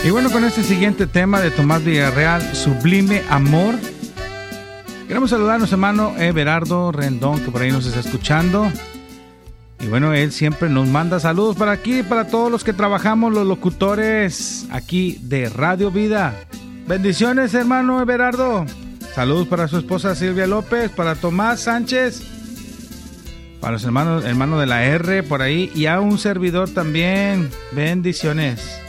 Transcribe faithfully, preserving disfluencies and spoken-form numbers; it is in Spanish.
Y bueno, con este siguiente tema de Tomás Villarreal, Sublime Amor, queremos saludar a nuestro hermano Everardo Rendón, que por ahí nos está escuchando. Y bueno, él siempre nos manda saludos para aquí, para todos los que trabajamos, los locutores aquí de Radio Vida. Bendiciones, hermano Everardo. Saludos para su esposa Silvia López, para Tomás Sánchez, para los hermanos, hermanos de la R por ahí, y a un servidor también. Bendiciones.